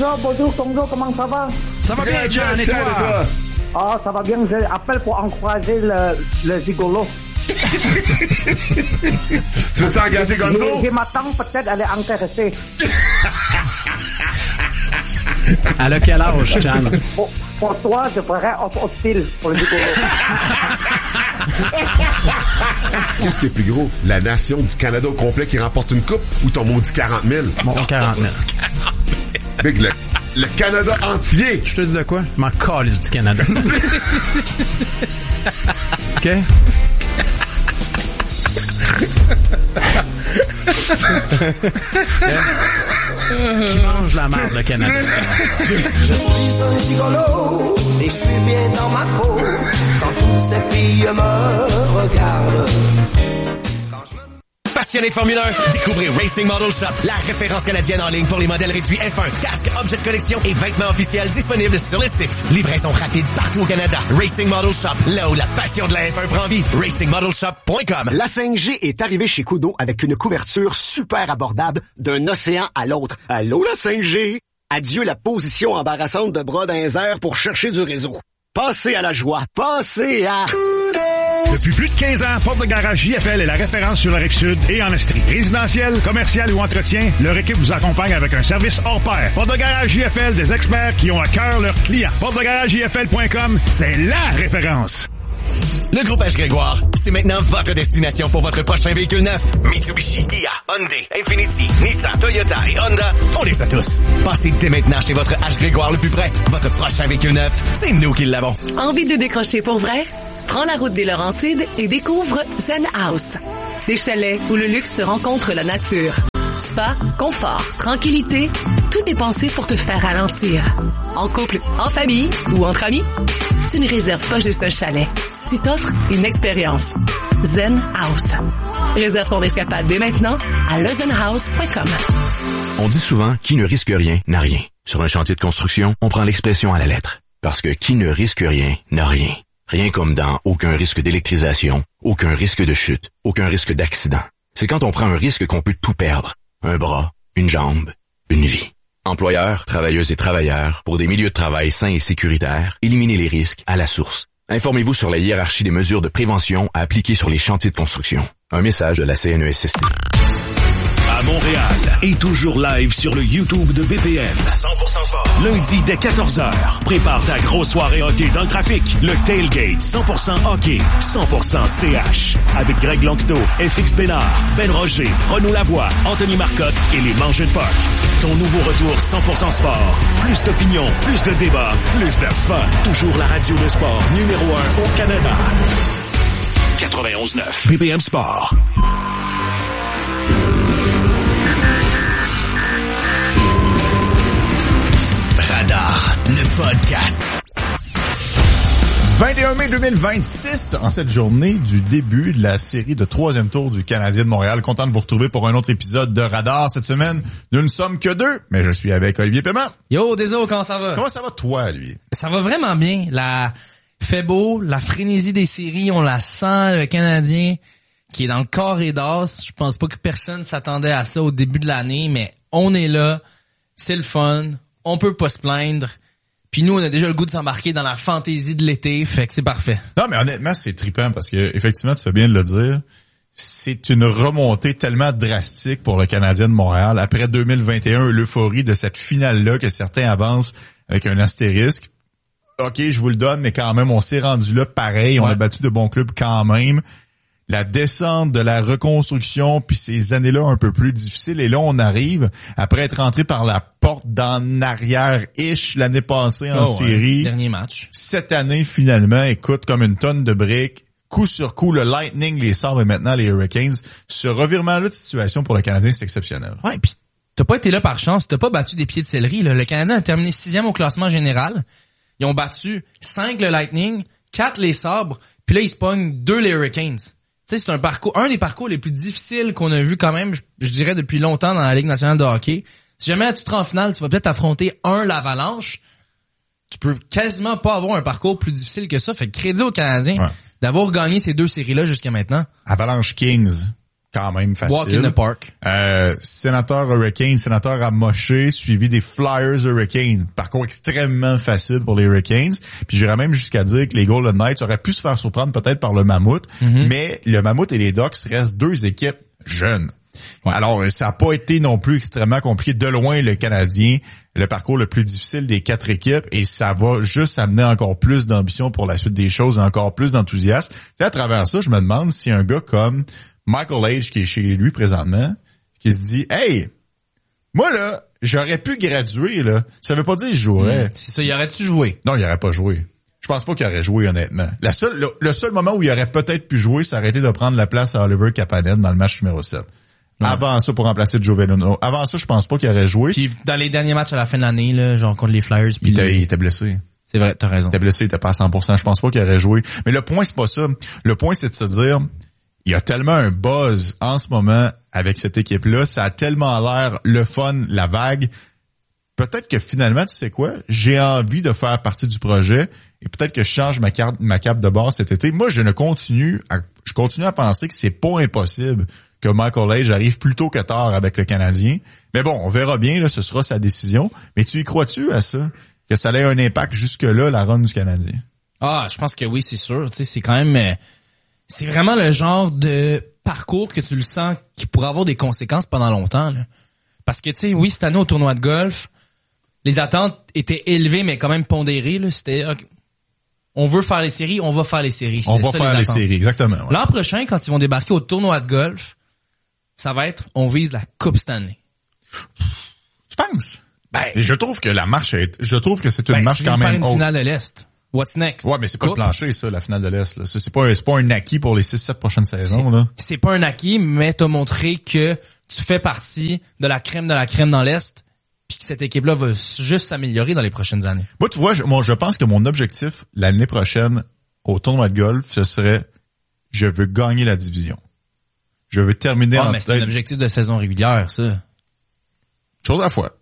bonjour, comment ça va? Ça va bien, John, et toi? Ah, ça va bien, j'appelle pour encourager le gigolo. Tu veux t'engager Gonzo? J'ai ma tante, peut-être, elle est intéressée. Elle a quel âge, Chan? Pour toi, je ferais hostile pour le gigolo. Qu'est-ce qui est plus gros? La nation du Canada au complet qui remporte une coupe ou ton maudit 40 000? Mon 40 000. Big, le Canada entier! Je te dis de quoi? Je m'en calisse du Canada. OK? Qui mange la marde, le Canada? Je suis un gigolo et je suis bien dans ma peau quand toutes ces filles me regardent. Passionné de Formule 1, découvrez Racing Model Shop, la référence canadienne en ligne pour les modèles réduits F1, casques, objets de collection et vêtements officiels disponibles sur le site. Livraison rapide partout au Canada. Racing Model Shop, là où la passion de la F1 prend vie. RacingModelShop.com. La 5G est arrivée chez Kudo avec une couverture super abordable d'un océan à l'autre. Allô la 5G? Adieu la position embarrassante de bras dans les airs pour chercher du réseau. Passez à la joie. Passez à... Depuis plus de 15 ans, Porte de Garage JFL est la référence sur la Rive-Sud et en Estrie. Résidentiel, commercial ou entretien, leur équipe vous accompagne avec un service hors pair. Porte de Garage JFL, des experts qui ont à cœur leurs clients. PorteDeGarageJFL.com, c'est la référence. Le groupe H. Grégoire, c'est maintenant votre destination pour votre prochain véhicule neuf. Mitsubishi, Kia, Hyundai, Infiniti, Nissan, Toyota et Honda, on les a tous. Passez dès maintenant chez votre H. Grégoire le plus près. Votre prochain véhicule neuf, c'est nous qui l'avons. Envie de décrocher pour vrai? Prends la route des Laurentides et découvre Zen House. Des chalets où le luxe se rencontre la nature. Spa, confort, tranquillité, tout est pensé pour te faire ralentir. En couple, en famille ou entre amis, tu ne réserves pas juste un chalet. Tu t'offres une expérience. Zen House. Réserve ton escapade dès maintenant à lezenhouse.com. On dit souvent « qui ne risque rien n'a rien ». Sur un chantier de construction, on prend l'expression à la lettre. Parce que qui ne risque rien n'a rien. Rien comme dans aucun risque d'électrisation, aucun risque de chute, aucun risque d'accident. C'est quand on prend un risque qu'on peut tout perdre. Un bras, une jambe, une vie. Employeurs, travailleuses et travailleurs, pour des milieux de travail sains et sécuritaires, éliminez les risques à la source. Informez-vous sur la hiérarchie des mesures de prévention à appliquer sur les chantiers de construction. Un message de la CNESST. À Montréal et toujours live sur le YouTube de BPM. 100% sport. Lundi dès 14h. Prépare ta grosse soirée hockey dans le trafic. Le Tailgate 100% hockey, 100% CH. Avec Greg Lanctot, FX Bénard, Ben Roger, Renaud Lavoie, Anthony Marcotte et les Mangeux de Puck. Ton nouveau retour 100% sport. Plus d'opinion, plus de débats, plus de fun. Toujours la radio de sport numéro 1 au Canada. 91.9 BPM Sport. Radar, le podcast. 21 mai 2026, en cette journée du début de la série de 3e tour du Canadien de Montréal. Content de vous retrouver pour un autre épisode de Radar. Cette semaine, nous ne sommes que deux, mais je suis avec Olivier Paiement. Yo, désolé, comment ça va? Comment ça va toi, lui? Ça va vraiment bien. Fait beau, la frénésie des séries, on la sent, le Canadien qui est dans le corps et d'os. Je pense pas que personne s'attendait à ça au début de l'année, mais on est là, c'est le fun, on peut pas se plaindre. Puis nous, on a déjà le goût de s'embarquer dans la fantaisie de l'été, fait que c'est parfait. Non, mais honnêtement, c'est trippant parce que effectivement, tu fais bien de le dire. C'est une remontée tellement drastique pour le Canadien de Montréal. Après 2021, l'euphorie de cette finale-là que certains avancent avec un astérisque. OK, je vous le donne, mais quand même, on s'est rendu là pareil. On a battu de bons clubs quand même. La descente de la reconstruction, puis ces années-là un peu plus difficiles. Et là, on arrive, après être rentré par la porte d'en arrière-ish l'année passée en série. Dernier match. Cette année, finalement, écoute, comme une tonne de briques. Coup sur coup, le Lightning, les Sabres et maintenant les Hurricanes. Ce revirement-là de situation pour le Canadien, c'est exceptionnel. Ouais, puis t'as pas été là par chance. T'as pas battu des pieds de céleri, là. Le Canadien a terminé 6e au classement général. Ils ont battu 5 le Lightning, 4 les Sabres, puis là, ils se pognent 2 les Hurricanes. Tu sais, c'est un des parcours les plus difficiles qu'on a vu quand même, je dirais, depuis longtemps dans la Ligue nationale de hockey. Si jamais tu te rends en finale, tu vas peut-être affronter l'Avalanche. Tu peux quasiment pas avoir un parcours plus difficile que ça. Fait que crédit aux Canadiens d'avoir gagné ces 2 séries-là jusqu'à maintenant. Avalanche Kings. quand même facile. Walk in the park. Sénateur Hurricane, sénateur amoché, suivi des Flyers Hurricane. Parcours extrêmement facile pour les Hurricanes. Puis j'irais même jusqu'à dire que les Golden Knights auraient pu se faire surprendre peut-être par le Mammouth, mais le Mammouth et les Ducks restent deux équipes jeunes. Ouais. Alors, ça n'a pas été non plus extrêmement compliqué. De loin, le Canadien, le parcours le plus difficile des 4 équipes, et ça va juste amener encore plus d'ambition pour la suite des choses, encore plus d'enthousiasme. À travers ça, je me demande si un gars comme Michael Age, qui est chez lui présentement, qui se dit « Hey, moi là, j'aurais pu graduer, là. Ça veut pas dire que je jouerais. » C'est ça, il aurait-tu joué? Non, il aurait pas joué. Je pense pas qu'il aurait joué, honnêtement. Le seul moment où il aurait peut-être pu jouer, ça aurait été de prendre la place à Oliver Kapanen dans le match numéro 7. Ouais. Avant ça, pour remplacer Joe Veleno. Avant ça, je pense pas qu'il aurait joué. Puis dans les derniers matchs à la fin de l'année, là, genre contre les Flyers. Il était blessé. C'est vrai, t'as raison. Il était blessé, il était pas à 100%. Je pense pas qu'il aurait joué. Mais le point, c'est pas ça. Le point, c'est de se dire, il y a tellement un buzz en ce moment avec cette équipe-là. Ça a tellement l'air le fun, la vague. Peut-être que finalement, tu sais quoi? J'ai envie de faire partie du projet et peut-être que je change ma cape de base cet été. Moi, je continue à penser que c'est pas impossible que Michael Age arrive plus tôt que tard avec le Canadien. Mais bon, on verra bien, là, ce sera sa décision. Mais tu y crois-tu à ça? Que ça ait un impact jusque-là, la run du Canadien? Ah, je pense que oui, c'est sûr. Tu sais, c'est quand même... c'est vraiment le genre de parcours que tu le sens qui pourrait avoir des conséquences pendant longtemps, là. Parce que, tu sais, oui, cette année au tournoi de golf, les attentes étaient élevées, mais quand même pondérées, là. C'était... Okay, on veut faire les séries, on va faire les séries. On va faire les séries, exactement. Ouais. L'an prochain, quand ils vont débarquer au tournoi de golf, ça va être, on vise la Coupe Stanley. Tu penses? Ben, et je trouve que la marche je trouve que c'est une marche quand même haute. Une finale de l'Est. What's next? Ouais, mais c'est pas le plancher, ça, la finale de l'Est, là. C'est pas un acquis pour les 6-7 prochaines saisons, là. C'est pas un acquis, mais t'as montré que tu fais partie de la crème dans l'Est, puis que cette équipe-là va juste s'améliorer dans les prochaines années. Moi, tu vois, je pense que mon objectif l'année prochaine au tournoi de golf, ce serait, je veux gagner la division. Je veux terminer en tête. Mais c'est un objectif de saison régulière, ça. Chose à la fois.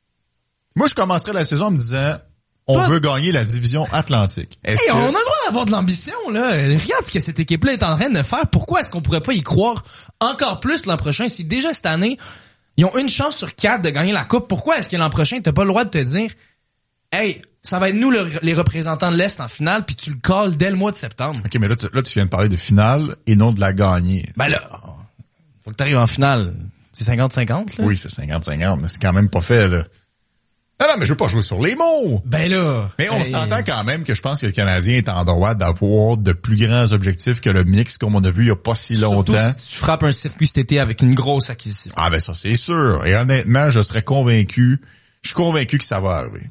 Moi, je commencerais la saison en me disant, on veut gagner la division Atlantique. On a le droit d'avoir de l'ambition, là. Regarde ce que cette équipe-là est en train de faire. Pourquoi est-ce qu'on pourrait pas y croire encore plus l'an prochain? Si déjà cette année, ils ont une chance sur 4 de gagner la Coupe, pourquoi est-ce que l'an prochain, t'as pas le droit de te dire, hey, ça va être nous les représentants de l'Est en finale, puis tu le calls dès le mois de septembre. OK, mais là, tu viens de parler de finale et non de la gagner. Ben là, faut que t'arrives en finale. C'est 50-50, là? Oui, c'est 50-50, mais c'est quand même pas fait, là. Non, mais je veux pas jouer sur les mots. Ben là. Mais on s'entend quand même que je pense que le Canadien est en droit d'avoir de plus grands objectifs que le mix, comme on a vu il y a pas si longtemps. Surtout si tu frappes un circuit cet été avec une grosse acquisition. Ah ben ça, c'est sûr. Et honnêtement, je suis convaincu que ça va arriver.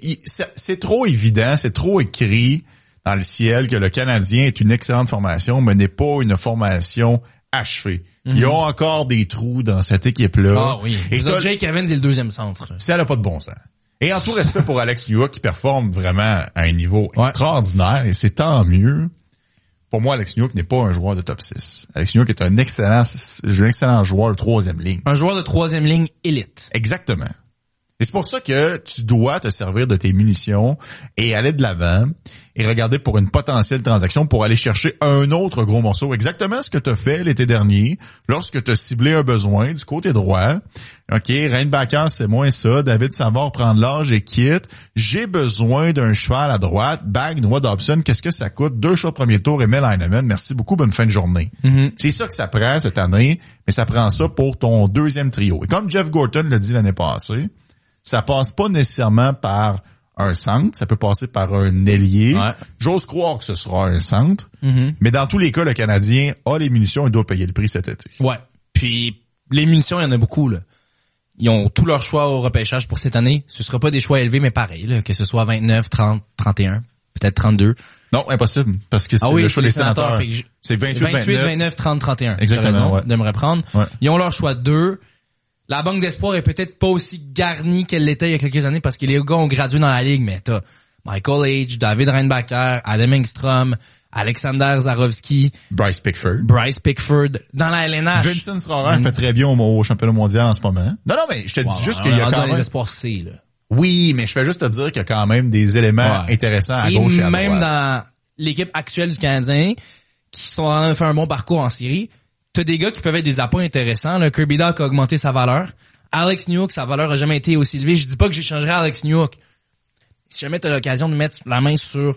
C'est trop évident, c'est trop écrit dans le ciel que le Canadien est une excellente formation, mais n'est pas une formation achevée. Ils ont encore des trous dans cette équipe-là. Ah oui. Et Jake Evans est le deuxième centre. Ça n'a pas de bon sens. Et en tout respect pour Alex Newhook qui performe vraiment à un niveau extraordinaire, et c'est tant mieux. Pour moi, Alex Newhook n'est pas un joueur de top 6. Alex Newhook est un excellent joueur de troisième ligne. Un joueur de troisième ligne élite. Exactement. Et c'est pour ça que tu dois te servir de tes munitions et aller de l'avant et regarder pour une potentielle transaction pour aller chercher un autre gros morceau. Exactement ce que tu as fait l'été dernier lorsque tu as ciblé un besoin du côté droit. OK, Reinbacker, c'est moins ça. David Savard prend de l'âge et quitte. J'ai besoin d'un cheval à droite. Bang, Noah Dobson, qu'est-ce que ça coûte? 2 choix de premier tour, Emil Heinemann. Merci beaucoup, bonne fin de journée. C'est ça que ça prend cette année, mais ça prend ça pour ton deuxième trio. Et comme Jeff Gorton l'a dit l'année passée, ça passe pas nécessairement par un centre, ça peut passer par un ailier. Ouais. J'ose croire que ce sera un centre, mais dans tous les cas, le Canadien a les munitions et doit payer le prix cet été. Ouais. Puis les munitions, il y en a beaucoup, là. Ils ont tous leurs choix au repêchage pour cette année. Ce sera pas des choix élevés, mais pareil, là, que ce soit 29, 30, 31, peut-être 32. Non, impossible, parce que c'est le choix des sénateurs. C'est 28, 29, 30, 31. Exactement, ouais. De me reprendre. Ouais. Ils ont leur choix 2. La banque d'espoir est peut-être pas aussi garnie qu'elle l'était il y a quelques années parce que les gars ont gradué dans la ligue, mais t'as Michael Age, David Reinbacker, Adam Engstrom, Alexander Zarovski, Bryce Pickford. Dans la LNH. Vincent Srorer fait très bien au championnat mondial en ce moment. Non, mais je te dis juste qu'il y a quand même... les espoirs C, là. Oui, mais je fais juste te dire qu'il y a quand même des éléments intéressants à gauche et à droite. Et même dans l'équipe actuelle du Canadien, qui sont en train de faire un bon parcours en série, t'as des gars qui peuvent être des apports intéressants. Là. Kirby Dach a augmenté sa valeur. Alex Newhook, sa valeur a jamais été aussi élevée. Je dis pas que j'échangerais Alex Newhook. Si jamais t'as l'occasion de mettre la main sur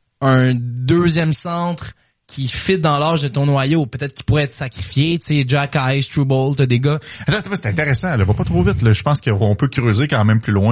un deuxième centre qui fit dans l'âge de ton noyau, peut-être qu'il pourrait être sacrifié, tu sais, Jack Eyes, Struble, t'as des gars. Attends, c'est intéressant, là, va pas trop vite, là. Je pense qu'on peut creuser quand même plus loin.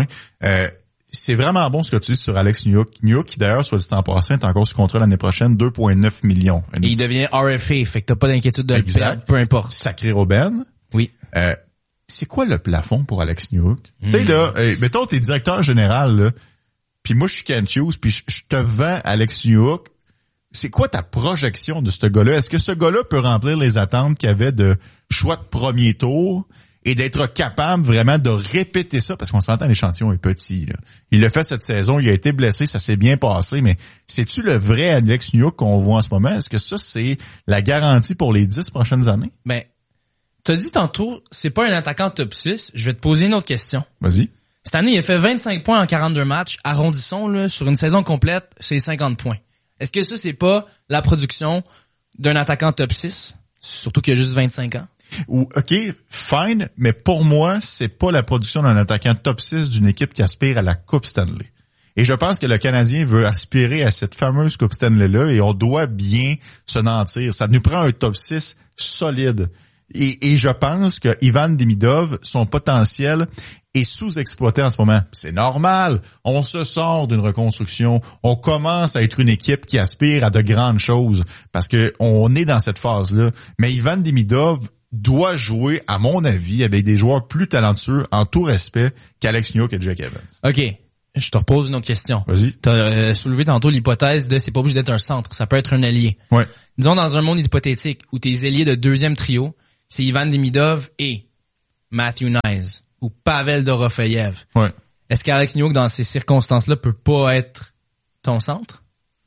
C'est vraiment bon ce que tu dis sur Alex Newhook. Newhook, qui d'ailleurs, soit dit en passant, est encore sous contrat l'année prochaine, 2,9 millions. Et il devient RFA, fait que t'as pas d'inquiétude de le perdre, peu importe. Sacré Robben. Oui. C'est quoi le plafond pour Alex Newhook? Tu sais, là, mettons, t'es directeur général, là, puis moi, je suis Kent Hughes, puis je te vends Alex Newhook. C'est quoi ta projection de ce gars-là? Est-ce que ce gars-là peut remplir les attentes qu'il y avait de choix de premier tour et d'être capable vraiment de répéter ça? Parce qu'on s'entend, l'échantillon est petit, là. Il l'a fait cette saison, il a été blessé, ça s'est bien passé, mais c'est-tu le vrai Alex Newhook qu'on voit en ce moment? Est-ce que ça, c'est la garantie pour les 10 prochaines années? Ben, t'as dit tantôt, c'est pas un attaquant top 6. Je vais te poser une autre question. Vas-y. Cette année, il a fait 25 points en 42 matchs. Arrondissons, là, sur une saison complète, c'est 50 points. Est-ce que ça, c'est pas la production d'un attaquant top 6? Surtout qu'il a juste 25 ans. Ou, OK, fine, mais pour moi, c'est pas la production d'un attaquant top 6 d'une équipe qui aspire à la Coupe Stanley. Et je pense que le Canadien veut aspirer à cette fameuse Coupe Stanley-là et on doit bien se mentir. Ça nous prend un top 6 solide. Et je pense que Ivan Demidov, son potentiel est sous-exploité en ce moment. C'est normal. On se sort d'une reconstruction. On commence à être une équipe qui aspire à de grandes choses parce que on est dans cette phase-là. Mais Ivan Demidov doit jouer, à mon avis, avec des joueurs plus talentueux, en tout respect, qu'Alex Newhook et Jack Evans. OK. Je te repose une autre question. Vas-y. T'as soulevé tantôt l'hypothèse de c'est pas obligé d'être un centre. Ça peut être un allié. Ouais. Disons dans un monde hypothétique où tes ailiers de deuxième trio, c'est Ivan Demidov et Matthew Knies ou Pavel Dorofeyev. Ouais. Est-ce qu'Alex Newhook, dans ces circonstances-là, peut pas être ton centre?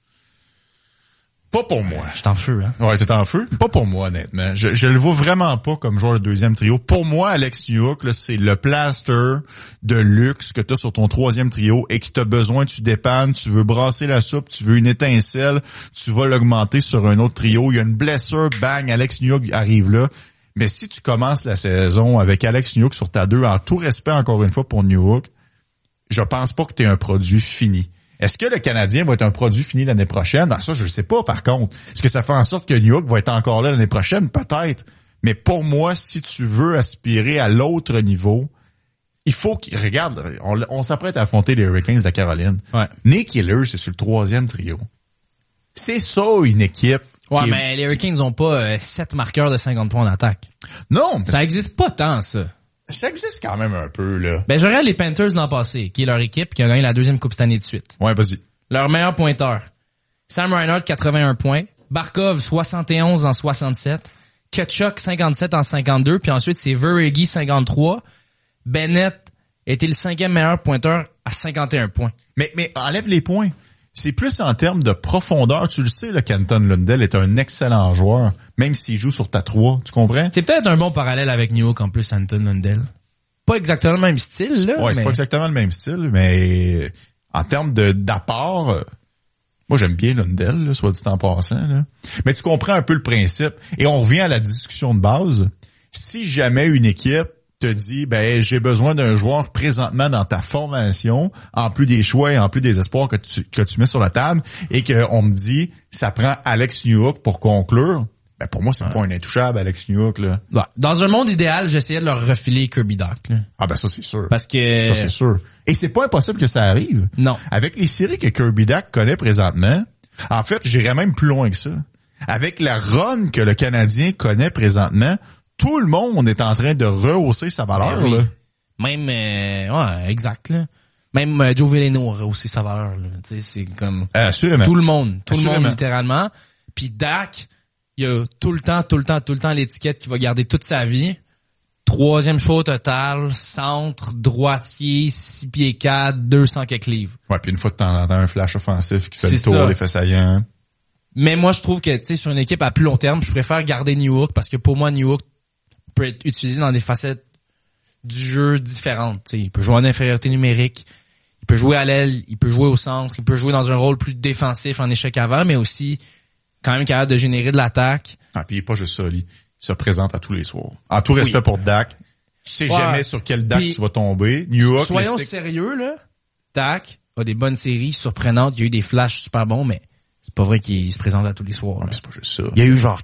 Pas pour moi. Je t'en feu, hein? Ouais, t'es en feu. Pas pour moi, honnêtement. Je le vois vraiment pas comme joueur de deuxième trio. Pour moi, Alex Newhook, là, c'est le plaster de luxe que t'as sur ton troisième trio et que t'as besoin, tu dépannes, tu veux brasser la soupe, tu veux une étincelle, tu vas l'augmenter sur un autre trio. Il y a une blessure, bang, Alex Newhook arrive là. Mais si tu commences la saison avec Alex Newhook sur ta 2, en tout respect encore une fois pour Newhook, je pense pas que t'es un produit fini. Est-ce que le Canadien va être un produit fini l'année prochaine? Ça, je le sais pas, par contre. Est-ce que ça fait en sorte que Newhook va être encore là l'année prochaine? Peut-être. Mais pour moi, si tu veux aspirer à l'autre niveau, il faut qu'il... Regarde, on s'apprête à affronter les Hurricanes de la Caroline. Ouais. Nick Hiller, c'est sur le troisième trio. C'est ça, une équipe. Ouais, mais les Hurricanes ont pas 7 marqueurs de 50 points en attaque. Non. Ça existe pas tant, ça. Ça existe quand même un peu, là. Ben, je regarde les Panthers l'an passé, qui est leur équipe, qui a gagné la deuxième Coupe cette année de suite. Ouais, vas-y. Leur meilleur pointeur. Sam Reinhart, 81 points. Barkov, 71 en 67. Tkachuk, 57 en 52. Puis ensuite, c'est Verhaeghe, 53. Bennett était le 5e meilleur pointeur à 51 points. Mais enlève les points. C'est plus en termes de profondeur. Tu le sais, le Kenton Lundell est un excellent joueur, même s'il joue sur ta 3. Tu comprends? C'est peut-être un bon parallèle avec Newhook en plus, Anton Lundell. Pas exactement le même style, là. Ouais, c'est pas exactement le même style, mais en termes d'apport, moi j'aime bien Lundell, là, soit dit en passant, là. Mais tu comprends un peu le principe. Et on revient à la discussion de base. Si jamais une équipe te dit, ben, j'ai besoin d'un joueur présentement dans ta formation, en plus des choix et en plus des espoirs que tu mets sur la table, et qu'on me dit, ça prend Alex Newhook pour conclure, ben, pour moi, c'est pas un intouchable, Alex Newhook, là. Ouais. Dans un monde idéal, j'essayais de leur refiler Kirby Dach, là. Ah, ben, ça, c'est sûr. Parce que... Ça, c'est sûr. Et c'est pas impossible que ça arrive. Non. Avec les séries que Kirby Dach connaît présentement, en fait, j'irais même plus loin que ça. Avec la run que le Canadien connaît présentement, tout le monde est en train de rehausser sa valeur, oui. là. Même, ouais, exact, là. Même Joe Veleno a rehaussé sa valeur, là. Tu sais, c'est comme... Assurément. Tout le monde, Assurément. littéralement. Puis Dach, il y a tout le temps l'étiquette qui va garder toute sa vie. 3e choix au total, centre, droitier, 6 pieds 4, 200 quelques livres. Ouais, puis une fois de temps en temps, un flash offensif qui fait le C'est tour ça. des faits saillants. Mais moi, je trouve que, tu sais, sur une équipe à plus long terme, je préfère garder Newhook parce que pour moi, Newhook peut être utilisé dans des facettes du jeu différentes. Tu sais, il peut jouer en infériorité numérique, il peut jouer à l'aile, il peut jouer au centre, il peut jouer dans un rôle plus défensif en échec avant, mais aussi quand même capable de générer de l'attaque. Ah, puis il est pas juste ça, lui. se présente à tous les soirs. En tout respect pour Dak, tu sais jamais sur quel Dak tu vas tomber. New York, soyons sérieux, là. Dak a des bonnes séries surprenantes. Il y a eu des flashs super bons, mais c'est pas vrai qu'il se présente à tous les soirs. Mais c'est pas juste ça. Il y a eu genre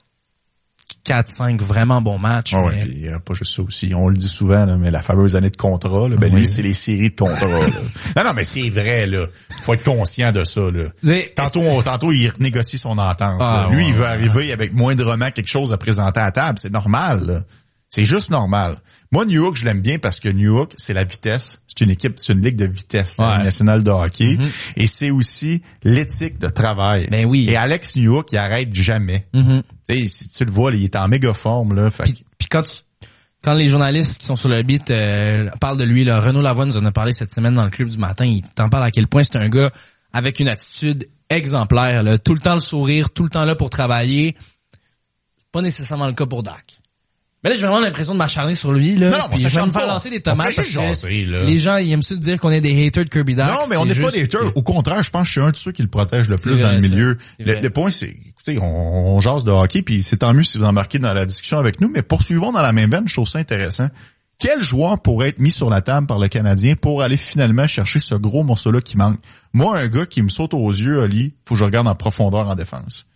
4-5 vraiment bons matchs. Ah ouais, puis il y a pas juste ça aussi. On le dit souvent, là, mais la fameuse année de contrat, là, lui, c'est les séries de contrats. Là. Non, mais c'est vrai, là. Faut être conscient de ça, là. Tantôt, il négocie son entente. Lui, il veut arriver avec moindrement quelque chose à présenter à la table. C'est normal, là. C'est juste normal. Moi, New York, je l'aime bien parce que New York, c'est la vitesse. C'est une équipe, c'est une ligue de vitesse, la Ligue nationale de hockey. Et c'est aussi l'éthique de travail. Ben oui. Et Alex New York, il arrête jamais. Si tu le vois, là, il est en méga forme, là. Puis quand les journalistes qui sont sur le beat parlent de lui, là, Renaud Lavoie nous en a parlé cette semaine dans le club du matin, il t'en parle à quel point c'est un gars avec une attitude exemplaire, là. Tout le temps le sourire, tout le temps là pour travailler. C'est pas nécessairement le cas pour Dak. Mais là, j'ai vraiment l'impression de m'acharner sur lui, là. Non, puis je vais me faire lancer des tomates parce que les gens, ils aiment ça dire qu'on est des haters de Kirby Dak. Non, mais on n'est pas des haters. Au contraire, je pense que je suis un de ceux qui le protège le plus dans le milieu. Le point, c'est, écoutez, on jase de hockey, puis c'est tant mieux si vous embarquez dans la discussion avec nous, mais poursuivons dans la même veine, je trouve ça intéressant. Quel joueur pourrait être mis sur la table par le Canadien pour aller finalement chercher ce gros morceau-là qui manque? Moi, un gars qui me saute aux yeux, Ali, faut que je regarde en profondeur en défense.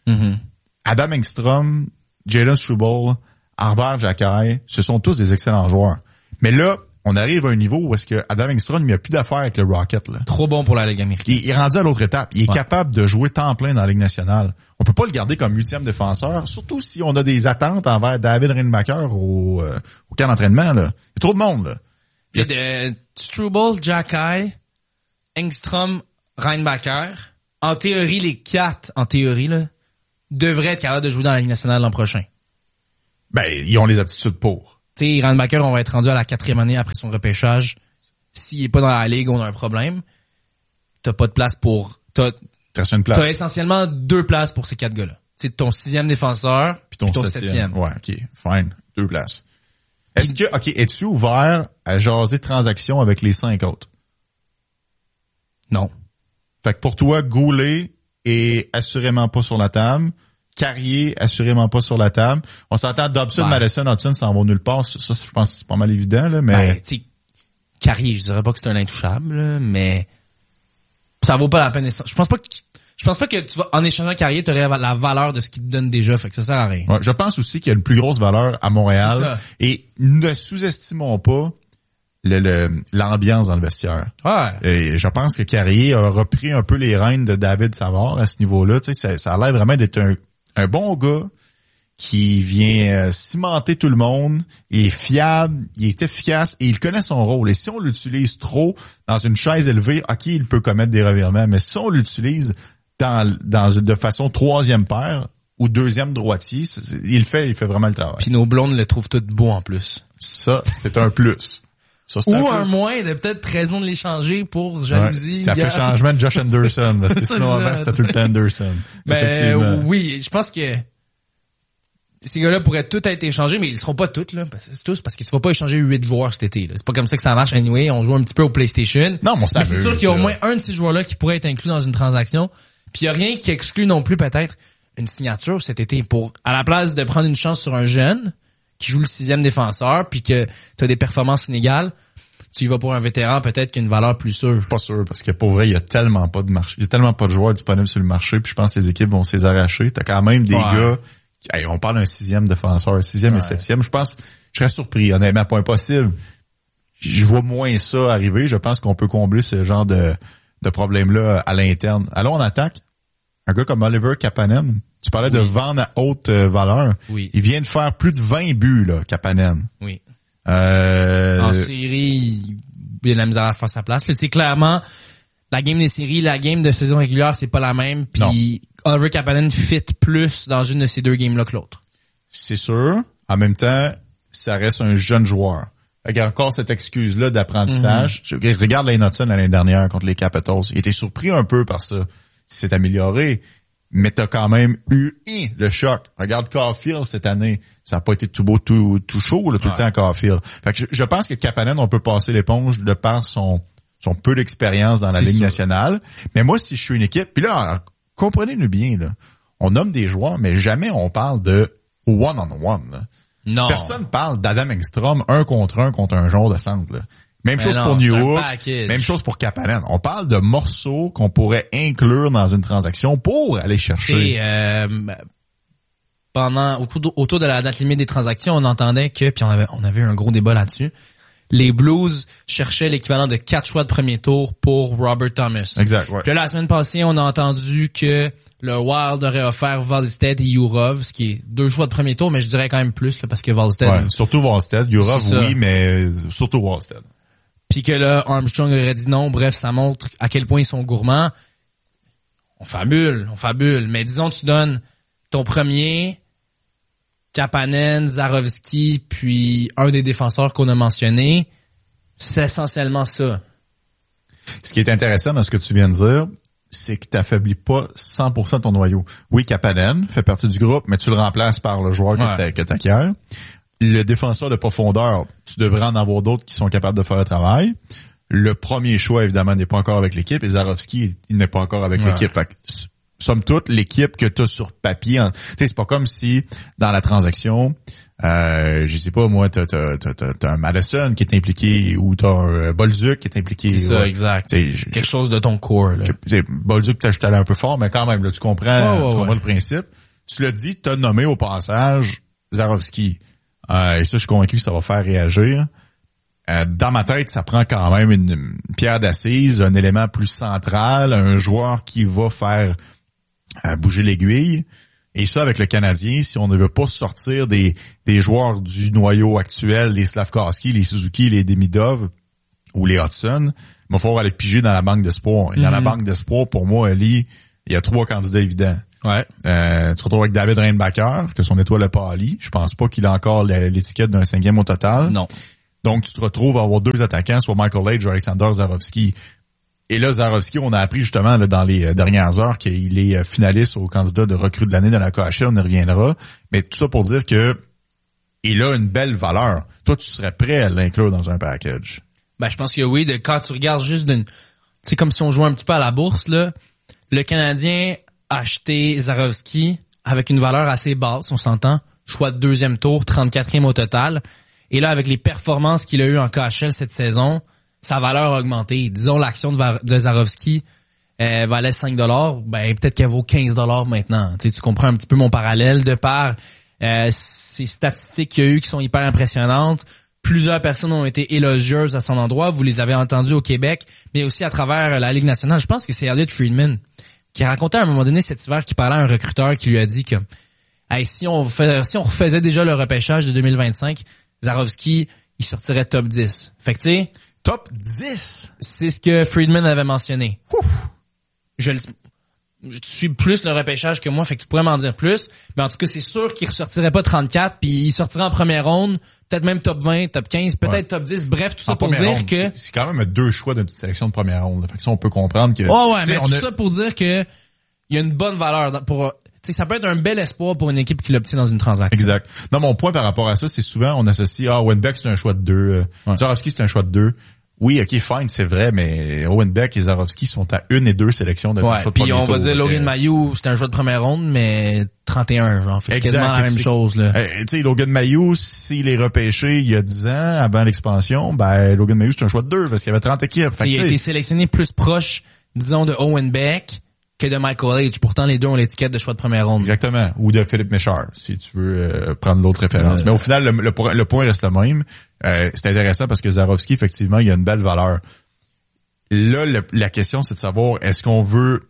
Adam Engstrom, Jalen Struble, Arber Xhekaj, ce sont tous des excellents joueurs. Mais là, on arrive à un niveau où est-ce que Adam Engstrom, il n'y a plus d'affaires avec le Rocket, là. Trop bon pour la Ligue américaine. Il est rendu à l'autre étape. Il est capable de jouer temps plein dans la Ligue nationale. On peut pas le garder comme 8e défenseur, surtout si on a des attentes envers David Reinbacher au camp d'entraînement, là. Il y a trop de monde, là. Il y a Struble, Xhekaj, Engstrom, Reinbacher. En théorie, les 4, là, devraient être capables de jouer dans la Ligue nationale l'an prochain. Ben, ils ont les aptitudes pour. Tu sais, Reinbacher, on va être rendu à la 4e année après son repêchage. S'il est pas dans la ligue, on a un problème. T'as pas de place pour... T'as une place. T'as essentiellement 2 places pour ces 4 gars-là. C'est ton 6e défenseur puis ton 7e. Ouais, OK. Fine. 2 places. Est-ce que, OK, es-tu ouvert à jaser transactions avec les 5 autres? Non. Fait que pour toi, Goulet est assurément pas sur la table. Carrier, assurément pas sur la table. On s'entend Dobson, Madison, Hudson s'en vont nulle part. Ça, je pense que c'est pas mal évident, là, mais... tu sais, Carrier, je dirais pas que c'est un intouchable, là, mais ça vaut pas la peine. Je pense pas que tu vas, en échangeant Carrier, t'aurais la valeur de ce qu'il te donne déjà, fait que ça sert à rien. Ouais, je pense aussi qu'il y a une plus grosse valeur à Montréal. Et ne sous-estimons pas l'ambiance dans le vestiaire. Ouais. Et je pense que Carrier a repris un peu les rênes de David Savard à ce niveau-là. Tu sais, ça a l'air vraiment d'être un bon gars qui vient cimenter tout le monde, il est fiable, il est efficace et il connaît son rôle. Et si on l'utilise trop dans une chaise élevée, OK, il peut commettre des revirements, mais si on l'utilise de façon 3e paire ou 2e droitier, il fait vraiment le travail. Puis nos blondes le trouvent tout beau en plus. Ça, c'est un plus. Ça, ou un moins de peut-être raison de l'échanger pour jalousie. Ouais, ça fait changement de Josh Anderson, parce que sinon avant c'était tout le temps Anderson. Ben oui, je pense que ces gars-là pourraient tous être échangés, mais ils seront pas tous, là. C'est tous parce que tu vas pas échanger 8 joueurs cet été, là. C'est pas comme ça que ça marche anyway. On joue un petit peu au PlayStation. Non, mais c'est sûr qu'il y a au moins un de ces joueurs-là qui pourrait être inclus dans une transaction. Puis il y a rien qui exclut non plus peut-être une signature cet été pour, à la place de prendre une chance sur un jeune qui joue le 6e défenseur puis que t'as des performances inégales, tu y vas pour un vétéran peut-être qui a une valeur plus sûre. Je suis pas sûr parce que pour vrai, il y a tellement pas de marché, il y a tellement pas de joueurs disponibles sur le marché puis je pense que les équipes vont se les arracher. T'as quand même des gars on parle d'un 6e défenseur, 6e et 7e. Je pense, je serais surpris, honnêtement, pas impossible. Je vois moins ça arriver. Je pense qu'on peut combler ce genre de problème-là à l'interne. Allons en attaque. Un gars comme Oliver Kapanen. Tu parlais de vendre à haute valeur. Oui. Il vient de faire plus de 20 buts, là, Kapanen. Oui. En série, il a de la misère à faire sa place. Tu sais, clairement, la game des séries, la game de saison régulière, c'est pas la même. Puis Oliver Kapanen fit plus dans une de ces 2 games-là que l'autre. C'est sûr. En même temps, ça reste un jeune joueur. Il y a encore cette excuse-là d'apprentissage. Regarde Lane Hudson l'année dernière contre les Capitals. Il était surpris un peu par ça. Il s'est amélioré. Mais t'as quand même eu le choc. Regarde Caulfield cette année. Ça n'a pas été tout beau, tout chaud, là, tout le temps à Caulfield. Fait que je pense que Kapanen, on peut passer l'éponge de par son peu d'expérience dans la Ligue nationale. Mais moi, si je suis une équipe, puis là, comprenez-nous bien, là, on nomme des joueurs, mais jamais on parle de one-on-one. Là. Non. Personne parle d'Adam Engstrom 1 contre un joueur de centre, là. Même chose pour Newhook, même chose pour Kapanen. On parle de morceaux qu'on pourrait inclure dans une transaction pour aller chercher. Autour de la date limite des transactions, on entendait que, puis on avait un gros débat là-dessus, les Blues cherchaient l'équivalent de 4 choix de premier tour pour Robert Thomas. Exact, ouais. Puis là, la semaine passée, on a entendu que le Wild aurait offert Wallstedt et Jurov, ce qui est 2 choix de premier tour, mais je dirais quand même plus, là, parce que Wallstedt... Ouais, surtout Wallstedt. Jurov, oui, mais surtout Wallstedt. Puis que là, Armstrong aurait dit non. Bref, ça montre à quel point ils sont gourmands. On fabule. Mais disons, tu donnes ton premier, Kapanen, Zarovski, puis un des défenseurs qu'on a mentionné. C'est essentiellement ça. Ce qui est intéressant dans ce que tu viens de dire, c'est que t'affaiblis pas 100% ton noyau. Oui, Kapanen fait partie du groupe, mais tu le remplaces par le joueur que t'acquiers. Le défenseur de profondeur, tu devrais en avoir d'autres qui sont capables de faire le travail. Le premier choix, évidemment, n'est pas encore avec l'équipe. Et Zarovski, il n'est pas encore avec l'équipe. Fait que, somme toute, l'équipe que tu as sur papier, tu sais, c'est pas comme si, dans la transaction, je sais pas, moi, t'as un Madison qui est impliqué, ou t'as un Bolduc qui est impliqué. C'est ça, exact. Quelque chose de ton core, là. Bolduc, je suis allé un peu fort, mais quand même, là, tu comprends le principe. Tu l'as dit, t'as nommé au passage Zarovski. Et ça, je suis convaincu que ça va faire réagir. Dans ma tête, ça prend quand même une pierre d'assise, un élément plus central, un joueur qui va faire bouger l'aiguille. Et ça, avec le Canadien, si on ne veut pas sortir des joueurs du noyau actuel, les Slavkovski, les Suzuki, les Demidov ou les Hudson, il va falloir aller piger dans la banque d'espoir. Et dans la banque d'espoir, pour moi, Ali, il y a 3 candidats évidents. Ouais. Tu te retrouves avec David Reinbacher, que son étoile n'a pas Ali. Je pense pas qu'il a encore l'étiquette d'un 5e au total. Non. Donc, tu te retrouves à avoir 2 attaquants, soit Michael Leitch ou Alexander Zarovski. Et là, Zarovski, on a appris justement là, dans les dernières heures qu'il est finaliste au candidat de recrue de l'année dans la KHL, on y reviendra. Mais tout ça pour dire que il a une belle valeur. Toi, tu serais prêt à l'inclure dans un package? Ben, je pense que oui. Quand tu regardes juste c'est comme si on jouait un petit peu à la bourse, là. Le Canadien acheter Zarovski avec une valeur assez basse, on s'entend, choix de 2e tour, 34e au total. Et là, avec les performances qu'il a eues en KHL cette saison, sa valeur a augmenté. Disons, l'action de Zarovski valait 5$, ben peut-être qu'elle vaut 15$ maintenant. Tu comprends un petit peu mon parallèle de par ces statistiques qu'il y a eu qui sont hyper impressionnantes. Plusieurs personnes ont été élogieuses à son endroit. Vous les avez entendues au Québec, mais aussi à travers la Ligue nationale. Je pense que c'est Elliot Friedman qui racontait à un moment donné cet hiver, qui parlait à un recruteur qui lui a dit que hey, si on refaisait déjà le repêchage de 2025, Zarovski, il sortirait top 10. Fait que tu sais, top 10, c'est ce que Friedman avait mentionné. Ouf. Je suis plus le repêchage que moi, fait que tu pourrais m'en dire plus. Mais en tout cas, c'est sûr qu'il ressortirait pas 34, puis il sortirait en première ronde, peut-être même top 20, top 15, peut-être top 10. Bref, tout ça pour dire ronde, que... C'est quand même 2 choix d'une sélection de première ronde. Fait que ça, on peut comprendre que... Oh ouais, mais tout ça pour dire que il y a une bonne valeur pour... Tu sais, ça peut être un bel espoir pour une équipe qui l'obtient dans une transaction. Exact. Non, mon point par rapport à ça, c'est souvent, on associe, Wenbeck, c'est un choix de 2. Zarovski, c'est un choix de 2. Oui, ok, fine, c'est vrai, mais Owen Beck et Zarovski sont à 1 et 2 sélections de choix de premier tour. Puis on va dire Logan Mailloux, c'est un choix de première ronde, mais 31, genre, fait quasiment la même chose, là. Tu sais, Logan Mailloux, s'il est repêché il y a 10 ans, avant l'expansion, ben, Logan Mailloux, c'est un choix de 2, parce qu'il y avait 30 équipes. Fait il a été sélectionné plus proche, disons, de Owen Beck que de Michael Leitch. Pourtant, les deux ont l'étiquette de choix de première ronde. Exactement. Ou de Philippe Méchard, si tu veux prendre l'autre référence. Mais au final, le point reste le même. C'est intéressant parce que Zarovski, effectivement, il a une belle valeur. Là, la question, c'est de savoir, est-ce qu'on veut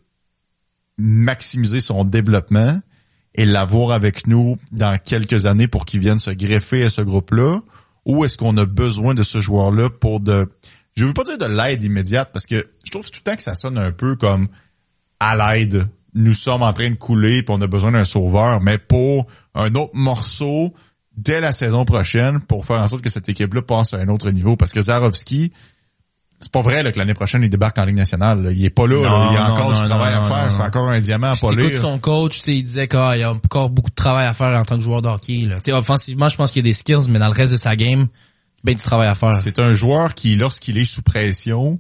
maximiser son développement et l'avoir avec nous dans quelques années pour qu'il vienne se greffer à ce groupe-là, ou est-ce qu'on a besoin de ce joueur-là pour je veux pas dire de l'aide immédiate, parce que je trouve tout le temps que ça sonne un peu comme à l'aide. Nous sommes en train de couler puis on a besoin d'un sauveur, mais pour un autre morceau dès la saison prochaine pour faire en sorte que cette équipe-là passe à un autre niveau. Parce que Zarovski, c'est pas vrai là, que l'année prochaine, il débarque en Ligue nationale. Là. Il est pas là. Il y a encore du travail à faire. C'est encore un diamant à polir. Écoute son coach, il disait qu'il y a encore beaucoup de travail à faire en tant que joueur de hockey. Là. Offensivement, je pense qu'il y a des skills, mais dans le reste de sa game, ben du travail à faire. C'est un joueur qui, lorsqu'il est sous pression,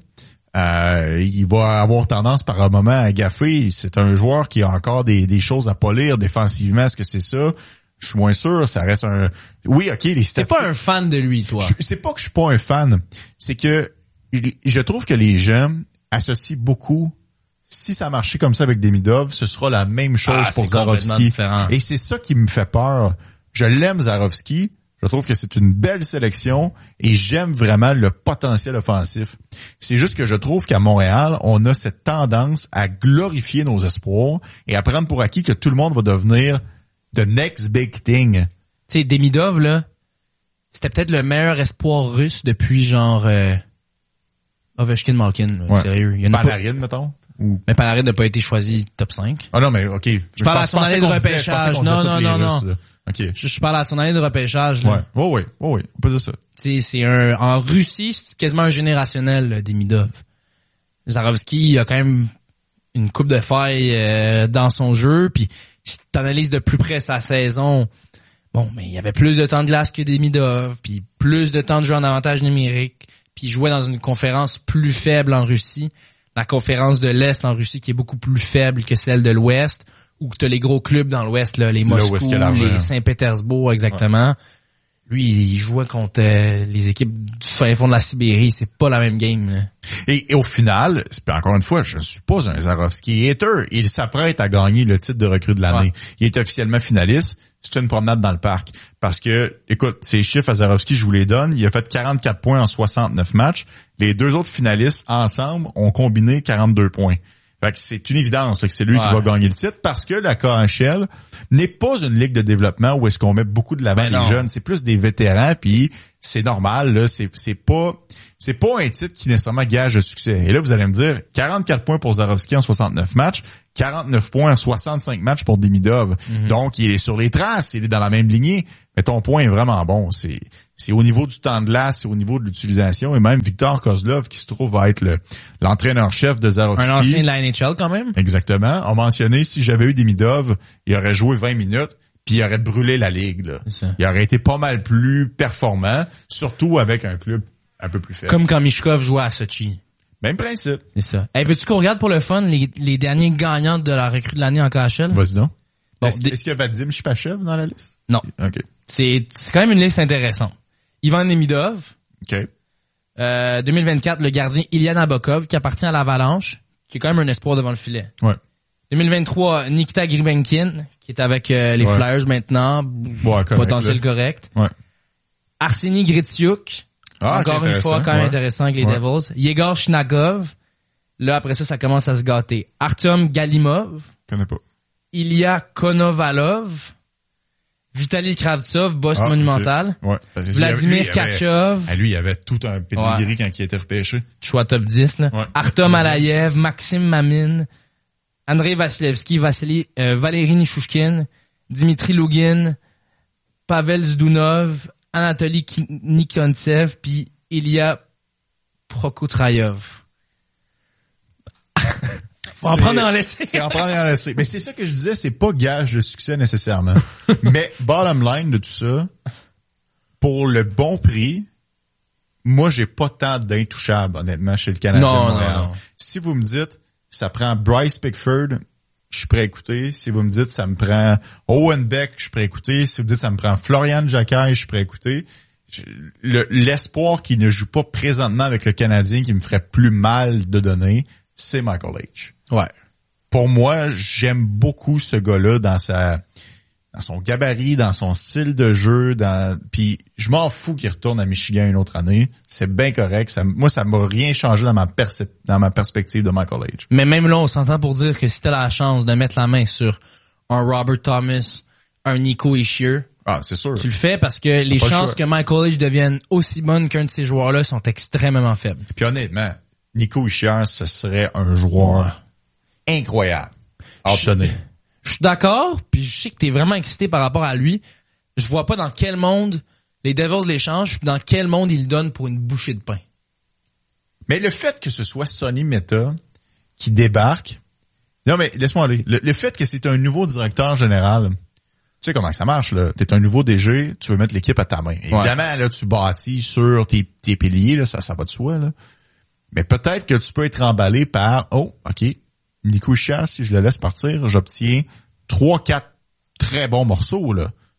il va avoir tendance par un moment à gaffer. C'est un joueur qui a encore des choses à polir défensivement. Est-ce que c'est ça? Je suis moins sûr, ça reste un... Oui, OK, les T'es statistiques... pas un fan de lui, toi. C'est pas que je suis pas un fan, c'est que je trouve que les gens associent beaucoup... Si ça a marché comme ça avec Demidov, ce sera la même chose pour Zarovski. Et c'est ça qui me fait peur. Je l'aime, Zarovski. Je trouve que c'est une belle sélection et j'aime vraiment le potentiel offensif. C'est juste que je trouve qu'à Montréal, on a cette tendance à glorifier nos espoirs et à prendre pour acquis que tout le monde va devenir the next big thing. Tu sais, Demidov, là, c'était peut-être le meilleur espoir russe depuis genre Ovechkin-Malkin. Ouais. Sérieux. Il y en a Panarin, mettons. Ou... Mais Panarin n'a pas été choisi top 5. Ah non, mais OK. Je parle à son année de repêchage. Non. OK. Je parle à son année de repêchage. Là. Ouais. On peut dire ça. Tu sais, en Russie, c'est quasiment un générationnel, là, Demidov. Zarovski a quand même une coupe de failles dans son jeu, puis si t'analyses de plus près sa saison, bon, mais il y avait plus de temps de glace que Demidov, puis plus de temps de jeu en avantage numérique, puis il jouait dans une conférence plus faible en Russie. La conférence de l'Est en Russie qui est beaucoup plus faible que celle de l'Ouest, où tu as les gros clubs dans l'Ouest, là, les Moscou, les Saint-Pétersbourg, exactement. Ouais. Lui, il jouait contre les équipes du fin fond de la Sibérie. C'est pas la même game. Là. Et au final, encore une fois, je ne suis pas un Zarovski hater. Il s'apprête à gagner le titre de recrue de l'année. Ouais. Il est officiellement finaliste. C'est une promenade dans le parc. Parce que, écoute, ces chiffres à Zarovski, je vous les donne. Il a fait 44 points en 69 matchs. Les deux autres finalistes, ensemble, ont combiné 42 points. Fait que c'est une évidence que c'est lui qui va gagner le titre parce que la KHL n'est pas une ligue de développement où est-ce qu'on met beaucoup de l'avant les jeunes. C'est plus des vétérans puis c'est normal, là. C'est pas un titre qui nécessairement gage le succès. Et là, vous allez me dire, 44 points pour Zarovski en 69 matchs, 49 points en 65 matchs pour Demidov. Mm-hmm. Donc, il est sur les traces, il est dans la même lignée. Mais ton point est vraiment bon. C'est au niveau du temps de glace, c'est au niveau de l'utilisation. Et même Victor Kozlov, qui se trouve à être l'entraîneur-chef de Zarovski. Un ancien de la NHL quand même. Exactement. A mentionné, si j'avais eu Demidov, il aurait joué 20 minutes, puis il aurait brûlé la ligue. Là. Il aurait été pas mal plus performant, surtout avec un club un peu plus faible. Comme quand Mishkov jouait à Sochi. Même principe. C'est ça. Hey, veux-tu qu'on regarde pour le fun les derniers gagnants de la recrue de l'année en KHL? Vas-y donc. Bon, est-ce qu'il y a Vadim Shipachev dans la liste? Non. OK. C'est quand même une liste intéressante. Ivan Demidov. OK. 2024, le gardien Ilya Nabokov, qui appartient à l'Avalanche, qui est quand même un espoir devant le filet. Ouais. 2023, Nikita Gribenkin, qui est avec les Flyers maintenant. Ouais, potentiel correct. Ouais. Arseny Gritsuk. Encore une fois, quand même intéressant avec les Devils. Yegor Shnagov. Là, après ça commence à se gâter. Artem Galimov. Connais pas. Ilya Konovalov. Vitaly Kravtsov, boss monumental. Okay. Ouais. Vladimir Kachov. Lui, il avait tout un pedigree quand il a été repêché. Choix top 10, là. Ouais. Artem Alayev, Maxime Mamin, Andrei Vasilevski, Valérie Nishushkin, Dimitri Lugin, Pavel Zdunov, Anatoly Nikontsev, puis Ilya Prokotrayov. On en prendre et en laisser. C'est en prendre et en laisser. Mais c'est ça que je disais, c'est pas gage de succès nécessairement. Mais bottom line de tout ça, pour le bon prix, moi j'ai pas tant d'intouchables honnêtement chez le Canadien de Montréal. Non. Si vous me dites ça prend Bryce Pickford, je suis prêt à écouter. Si vous me dites ça me prend Owen Beck, je suis prêt à écouter. Si vous me dites ça me prend Florian Jacquet, je suis prêt à écouter. L'espoir qui ne joue pas présentement avec le Canadien qui me ferait plus mal de donner, c'est Michael H. Ouais. Pour moi, j'aime beaucoup ce gars-là dans son gabarit, dans son style de jeu, puis je m'en fous qu'il retourne à Michigan une autre année. C'est bien correct. Moi, ça m'a rien changé dans ma perspective de Michael H. Mais même là, on s'entend pour dire que si t'as la chance de mettre la main sur un Robert Thomas, un Nico Hischier, c'est sûr. Tu le fais parce que les chances que Michael H devienne aussi bonne qu'un de ces joueurs-là sont extrêmement faibles. Puis honnêtement, Nico Hischier, ce serait un joueur incroyable à obtenir. Je suis d'accord, puis je sais que t'es vraiment excité par rapport à lui. Je vois pas dans quel monde les Devils l'échangent, puis dans quel monde ils le donnent pour une bouchée de pain. Mais le fait que ce soit Sonny Mehta qui débarque... Non, mais laisse-moi aller. Le fait que c'est un nouveau directeur général... Tu sais comment ça marche, là. T'es un nouveau DG, tu veux mettre l'équipe à ta main. Évidemment, là, tu bâtis sur tes piliers, là, ça va de soi, là. Mais peut-être que tu peux être emballé par, OK, Nico Hischier, si je le laisse partir, j'obtiens 3-4 très bons morceaux, là.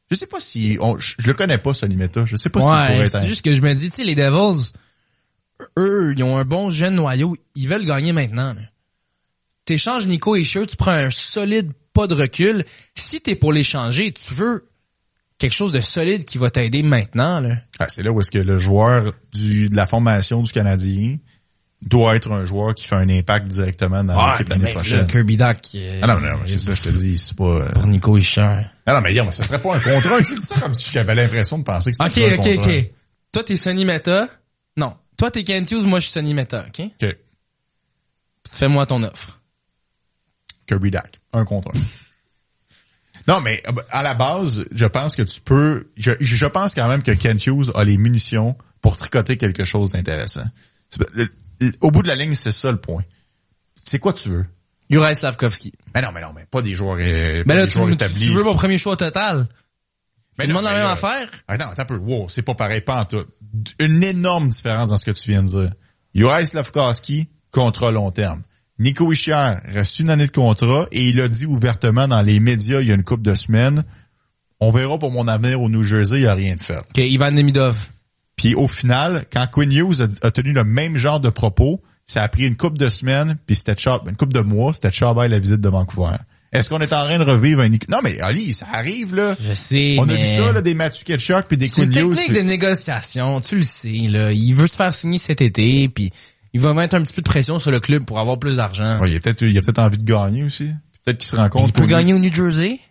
Je sais pas si je le connais pas, Sonny Meta. Je sais pas s'il pourrait être. C'est juste que je me dis, tu sais, les Devils, eux, ils ont un bon jeune noyau. Ils veulent gagner maintenant. Là. T'échanges Nico Hischier, tu prends un solide pas de recul. Si t'es pour l'échanger, tu veux quelque chose de solide qui va t'aider maintenant. Là. Ah, c'est là où est-ce que le joueur de la formation du Canadien doit être un joueur qui fait un impact directement dans l'équipe l'année prochaine. Kirby Dach. Non, c'est ça, je te dis, c'est pas... Pour Nico Hischier. Non, mais ça serait pas un contrat. Tu dis ça comme si j'avais l'impression de penser que c'était un contrat. OK. Toi, t'es Sonny Meta. Non. Toi, t'es Kent Hughes, moi, je suis Sonny Meta, OK? OK. Fais-moi ton offre. Kirby Dach. Un contrat. Non, mais à la base, je pense que tu peux... Je pense quand même que Kent Hughes a les munitions pour tricoter quelque chose d'intéressant. Au bout de la ligne, c'est ça le point. C'est quoi tu veux? Juraj Slafkovský. Mais non, pas des joueurs, établis. Tu veux mon premier choix total? Tu demandes la même affaire? Attends un peu. Wow, c'est pas pareil, pas en tout. Une énorme différence dans ce que tu viens de dire. Juraj Slafkovský, contrat long terme. Nico Hischier reste une année de contrat et il a dit ouvertement dans les médias il y a une couple de semaines, on verra pour mon avenir au New Jersey, il n'y a rien de fait. OK, Ivan Demidov. Puis au final, quand Quinn Hughes a tenu le même genre de propos, ça a pris une couple de semaines, puis c'était une couple de mois, c'était Chabert la visite de Vancouver. Est-ce qu'on est en train de revivre un... Non, mais Ali, ça arrive, là. Je sais, On a vu ça, là, des Matthew Tkachuk puis des Quinn Hughes. C'est une technique de négociation, tu le sais, là. Il veut se faire signer cet été, puis il va mettre un petit peu de pression sur le club pour avoir plus d'argent. Ouais, il a peut-être envie de gagner aussi. Peut-être qu'il se rend compte. Il peut gagner au New Jersey.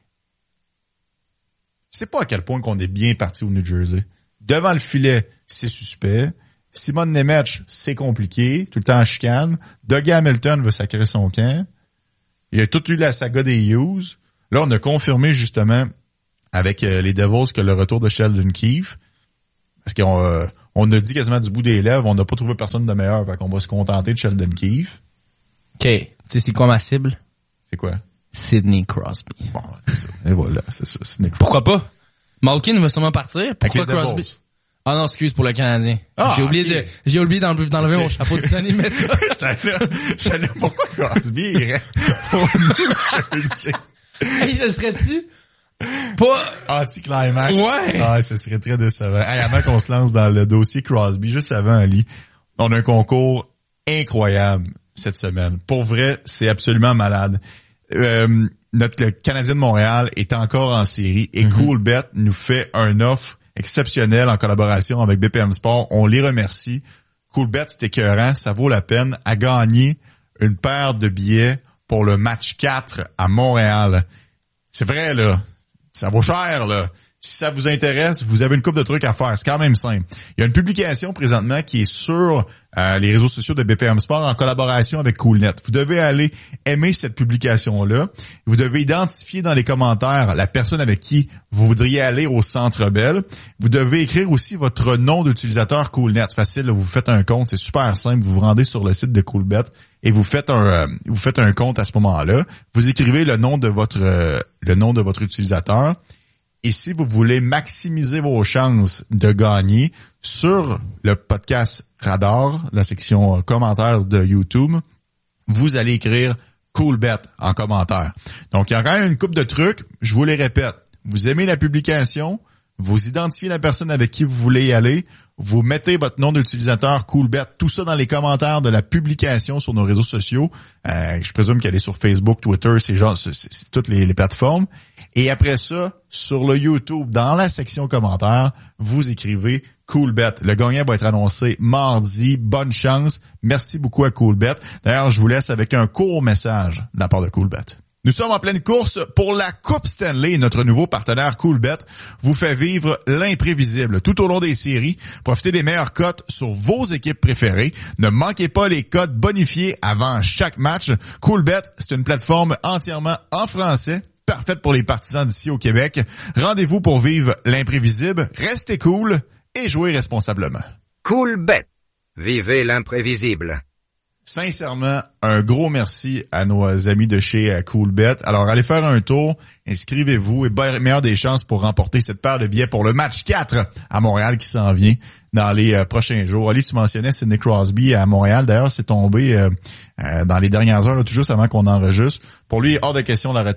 Je sais pas à quel point qu'on est bien parti au New Jersey. Devant le filet, c'est suspect. Simon Nemec, c'est compliqué. Tout le temps en chicane. Dougie Hamilton veut sacrer son camp. Il y a tout eu la saga des Hughes. Là, on a confirmé justement avec les Devils que le retour de Sheldon Keefe, parce qu'on a dit quasiment du bout des lèvres, on n'a pas trouvé personne de meilleur, fait qu'on va se contenter de Sheldon Keefe. OK. Tu sais c'est quoi ma cible? C'est quoi? Sidney Crosby. Bon, c'est ça. Et voilà, c'est ça. Sidney Crosby. Pourquoi pas? Malkin va sûrement partir. Pourquoi Crosby? Devils. Ah non, excuse pour le Canadien. Ah, j'ai oublié d'enlever mon chapeau de Sonny Meta. J'allais pourquoi Crosby irait au New Jersey? Hey, ce serait-tu pas anti-climax? Ouais. Ah, ce serait très décevant. Hey, avant qu'on se lance dans le dossier Crosby, juste avant, Ali, on a un concours incroyable cette semaine. Pour vrai, c'est absolument malade. Le Canadien de Montréal est encore en série et Coolbet nous fait un offre exceptionnelle en collaboration avec BPM Sport. On les remercie. Coolbet, c'est écœurant. Ça vaut la peine à gagner une paire de billets pour le match 4 à Montréal. C'est vrai, là. Ça vaut cher, là. Si ça vous intéresse, vous avez une couple de trucs à faire. C'est quand même simple. Il y a une publication présentement qui est sur les réseaux sociaux de BPM Sport en collaboration avec Coolnet. Vous devez aller aimer cette publication-là. Vous devez identifier dans les commentaires la personne avec qui vous voudriez aller au Centre Bell. Vous devez écrire aussi votre nom d'utilisateur Coolnet. Facile, là, vous faites un compte, c'est super simple. Vous vous rendez sur le site de Coolbet et vous faites un compte à ce moment-là. Vous écrivez le nom de votre utilisateur. Et si vous voulez maximiser vos chances de gagner sur le podcast Radar, la section commentaires de YouTube, vous allez écrire Coolbet en commentaire. Donc, il y a quand même une couple de trucs. Je vous les répète. Vous aimez la publication, vous identifiez la personne avec qui vous voulez y aller, vous mettez votre nom d'utilisateur Coolbet, tout ça dans les commentaires de la publication sur nos réseaux sociaux. Je présume qu'elle est sur Facebook, Twitter, c'est toutes les plateformes. Et après ça, sur le YouTube, dans la section commentaires, vous écrivez Coolbet. Le gagnant va être annoncé mardi. Bonne chance. Merci beaucoup à Coolbet. D'ailleurs, je vous laisse avec un court message de la part de Coolbet. Nous sommes en pleine course pour la Coupe Stanley. Notre nouveau partenaire Coolbet vous fait vivre l'imprévisible tout au long des séries. Profitez des meilleures cotes sur vos équipes préférées. Ne manquez pas les cotes bonifiées avant chaque match. Coolbet, c'est une plateforme entièrement en français, parfaite pour les partisans d'ici au Québec. Rendez-vous pour vivre l'imprévisible. Restez cool et jouez responsablement. Coolbet. Vivez l'imprévisible. Sincèrement, un gros merci à nos amis de chez Coolbet. Alors, allez faire un tour, inscrivez-vous et meilleure des chances pour remporter cette paire de billets pour le match 4 à Montréal qui s'en vient dans les prochains jours. Ali, tu mentionnais Sidney Crosby à Montréal. D'ailleurs, c'est tombé dans les dernières heures, là, tout juste avant qu'on enregistre. Pour lui, hors de question la retraite.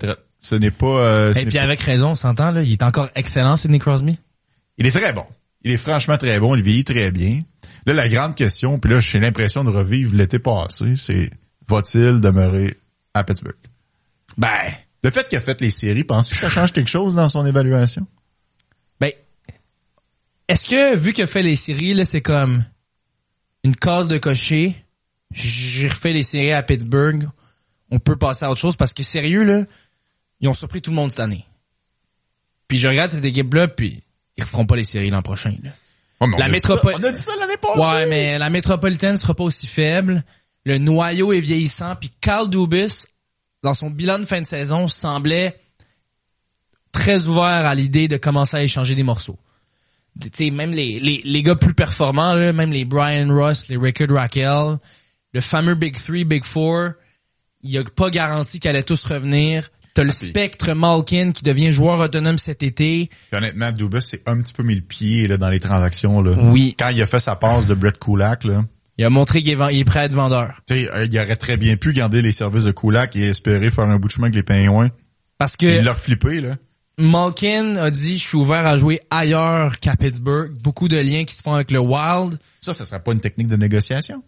Ce n'est pas... Et puis avec raison, on s'entend, là, il est encore excellent, Sidney Crosby. Il est très bon. Il est franchement très bon. Il vieillit très bien. Là, la grande question, puis là, j'ai l'impression de revivre l'été passé, c'est va-t-il demeurer à Pittsburgh? Ben... Le fait qu'il a fait les séries, penses-tu que ça change quelque chose dans son évaluation? Ben, est-ce que, vu qu'il a fait les séries, là, c'est comme une case de cocher, j'ai refait les séries à Pittsburgh, on peut passer à autre chose, parce que sérieux, là, ils ont surpris tout le monde cette année. Puis je regarde cette équipe-là, puis ils referont pas les séries l'an prochain, là. Oh, on a dit ça l'année passée! Ouais, mais la métropolitaine sera pas aussi faible. Le noyau est vieillissant, puis Kyle Dubas, dans son bilan de fin de saison, semblait très ouvert à l'idée de commencer à échanger des morceaux. Tu sais, même les gars plus performants, là, même les Brian Ross, les Rickard Rakell, le fameux Big 3, Big 4, il a pas garanti qu'ils allaient tous revenir. T'as le spectre Malkin qui devient joueur autonome cet été. Puis honnêtement, Dubas s'est un petit peu mis le pied là, dans les transactions. Là. Oui. Quand il a fait sa passe de Brett Kulak, là. Il a montré qu'il est prêt à être vendeur. Tu sais, il aurait très bien pu garder les services de Kulak et espérer faire un bout de chemin avec les Pingouins. Parce que il l'a flippé, là. Malkin a dit, je suis ouvert à jouer ailleurs qu'à Pittsburgh. Beaucoup de liens qui se font avec le Wild. Ça serait pas une technique de négociation?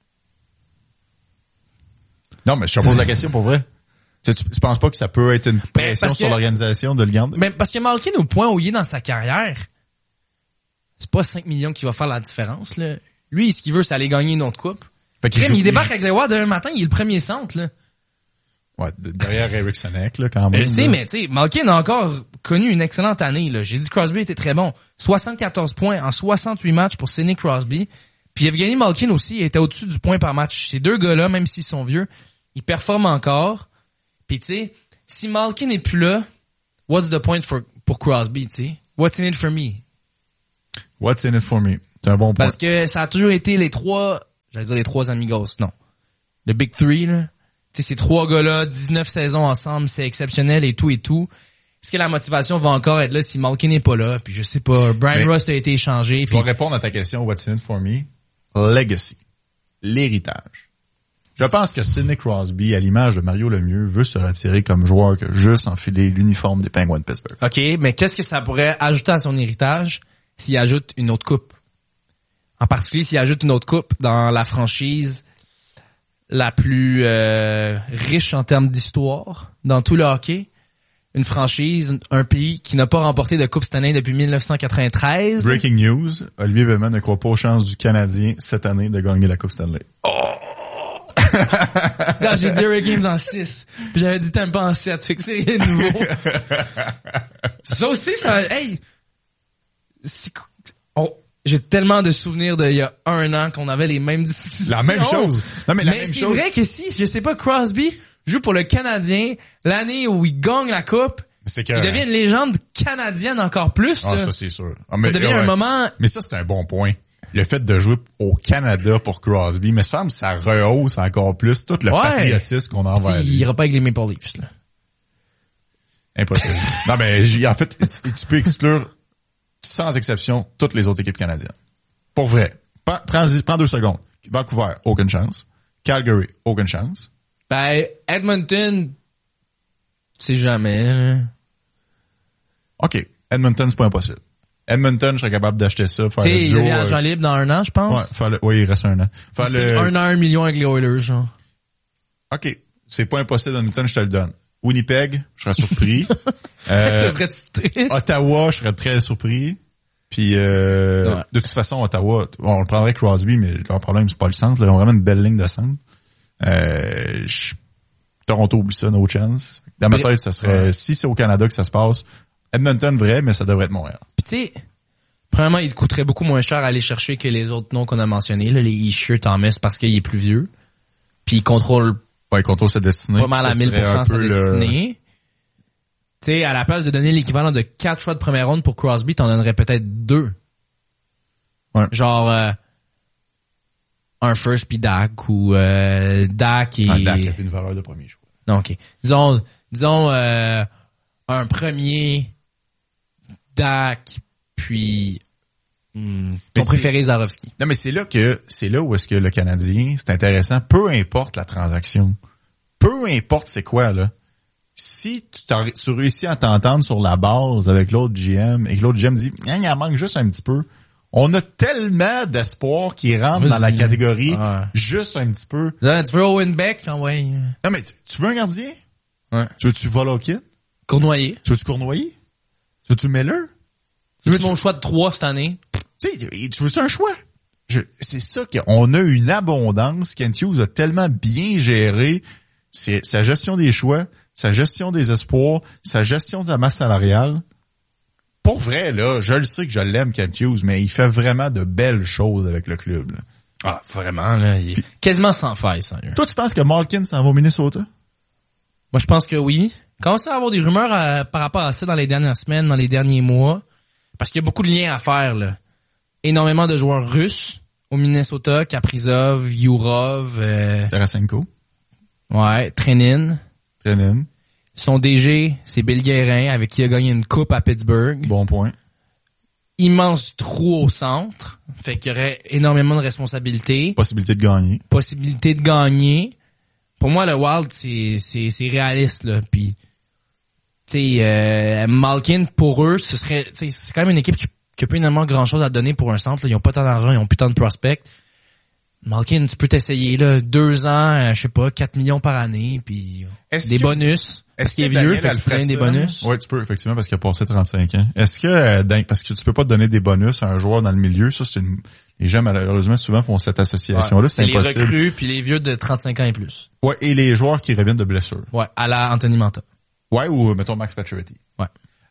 Non, mais je te pose la question pour vrai. Tu penses pas que ça peut être une pression sur l'organisation de le garder? Mais parce que Malkin, au point où il est dans sa carrière, c'est pas 5 millions qui va faire la différence, là. Lui, ce qu'il veut, c'est aller gagner une autre coupe. Il débarque avec les Wild demain matin, il est le premier centre, là. Ouais, derrière Eric Senek, là, quand même. Je sais, mais tu sais, Malkin a encore connu une excellente année, là. J'ai dit que Crosby était très bon. 74 points en 68 matchs pour Sidney Crosby. Puis Evgeny Malkin aussi était au-dessus du point par match. Ces deux gars-là, même s'ils sont vieux, ils performent encore. Puis tu sais, si Malkin n'est plus là, what's the point pour Crosby, tu sais? What's in it for me? What's in it for me? C'est un bon point. Parce que ça a toujours été les trois amigos, non. Le Big Three, là. Tu sais, ces trois gars-là, 19 saisons ensemble, c'est exceptionnel et tout et tout. Est-ce que la motivation va encore être là si Malkin n'est pas là? Puis je sais pas, Brian Rust a été échangé. Je vais répondre à ta question, what's in it for me? Legacy. L'héritage. Je pense que Sidney Crosby, à l'image de Mario Lemieux, veut se retirer comme joueur que juste enfiler l'uniforme des Penguins de Pittsburgh. OK, mais qu'est-ce que ça pourrait ajouter à son héritage s'il ajoute une autre coupe? En particulier s'il ajoute une autre coupe dans la franchise la plus riche en termes d'histoire dans tout le hockey. Une franchise, un pays qui n'a pas remporté de coupe cette année depuis 1993. Breaking news, Olivier Bellman ne croit pas aux chances du Canadien cette année de gagner la Coupe Stanley. Oh! Non, j'ai dit Hurricanes en 6. Puis j'avais dit Tampa en 7. Fait que c'est rien de nouveau. Ça aussi, ça... Hey! J'ai tellement de souvenirs d'il y a un an qu'on avait les mêmes discussions. La même chose. Non, mais c'est chose... vrai que si, je sais pas, Crosby joue pour le Canadien l'année où il gagne la coupe, il devient une légende canadienne encore plus. Ah, là. ça c'est sûr. Ça devient un moment... Mais ça, c'est un bon point. Le fait de jouer au Canada pour Crosby, me semble que ça rehausse encore plus tout le patriotisme qu'on a envers lui. Il ira pas avec les Maple Leafs, là. Impossible. Non, mais en fait, tu peux exclure sans exception toutes les autres équipes canadiennes. Pour vrai. Prends 2 secondes. Vancouver, aucune chance. Calgary, aucune chance. Ben, Edmonton, c'est jamais, là. OK. Edmonton, c'est pas impossible. Edmonton, je serais capable d'acheter ça. Tu sais, il devient agent libre dans 1 an, je pense. Ouais, oui, il reste 1 an. C'est 1 an, 1 million avec les Oilers, genre. OK. C'est pas impossible, Edmonton, je te le donne. Winnipeg, je serais surpris. Ça serait triste. Ottawa, je serais très surpris. Puis de toute façon, Ottawa, on le prendrait Crosby, mais leur problème, c'est pas le centre. Là. Ils ont vraiment une belle ligne de centre. Toronto, oublie ça, no chance. Dans ma tête, ça serait, si c'est au Canada que ça se passe, Edmonton, vrai, mais ça devrait être Montréal. Puis tu sais, premièrement, il te coûterait beaucoup moins cher à aller chercher que les autres noms qu'on a mentionnés, là, les Isher, Thomas, parce qu'il est plus vieux. Puis il contrôle sa destinée. Pas mal à 1000% sa destinée. Tu sais, à la place de donner l'équivalent de 4 choix de première ronde pour Crosby, t'en donnerais peut-être 2. Ouais. Genre, un first puis Dak ou Dak et... Dak a une valeur de premier choix. Non, OK. Disons un premier Dak puis ton préféré Zarovski. Non, mais c'est là où est-ce que le Canadien, c'est intéressant, peu importe la transaction, peu importe c'est quoi, là. si tu réussis à t'entendre sur la base avec l'autre GM et que l'autre GM dit, il en manque juste un petit peu. On a tellement d'espoir qui rentre dans la catégorie juste un petit peu. Tu veux Owen Beck? Ouais. Non, mais tu veux un gardien? Ouais. Tu veux-tu Volokin? Cournoyer. Tu veux-tu Cournoyer? Tu veux-tu Miller? Tu veux mon choix de 3 cette année? Tu sais, tu veux-tu un choix? C'est ça qu'on a une abondance. Kent Hughes a tellement bien géré sa gestion des choix, sa gestion des espoirs, sa gestion de la masse salariale. Pour vrai, là, je le sais que je l'aime, Kent Hughes, mais il fait vraiment de belles choses avec le club, là. Ah, vraiment, là. Il est quasiment sans faille, ça. Toi, tu penses que Malkin s'en va au Minnesota? Moi, je pense que oui. Commence à avoir des rumeurs par rapport à ça dans les dernières semaines, dans les derniers mois. Parce qu'il y a beaucoup de liens à faire, là. Énormément de joueurs russes au Minnesota, Kaprizov, Yurov, Tarasenko. Ouais, Trenin. Son DG, c'est Bill Guérin, avec qui il a gagné une coupe à Pittsburgh. Bon point. Immense trou au centre. Fait qu'il y aurait énormément de responsabilités. Possibilité de gagner. Pour moi, le Wild, c'est réaliste, là. Puis, tu sais, Malkin, pour eux, c'est quand même une équipe qui a pas énormément grand chose à donner pour un centre, là. Ils ont pas tant d'argent, ils ont plus tant de prospects. Malkin, tu peux t'essayer, là, 2 ans, je sais pas, 4 millions par année, puis des bonus. Est-ce qu'il est vieux, fait que tu donnes des bonus? Oui, tu peux, effectivement, parce qu'il a passé 35 ans. Est-ce que, parce que tu peux pas te donner des bonus à un joueur dans le milieu, ça, les gens, malheureusement, souvent font cette association-là, c'est impossible. Les recrues, puis les vieux de 35 ans et plus. Ouais, et les joueurs qui reviennent de blessures. Ouais, à la Anthony Manta. Ouais, ou, mettons, Max Pacioretty. Ouais.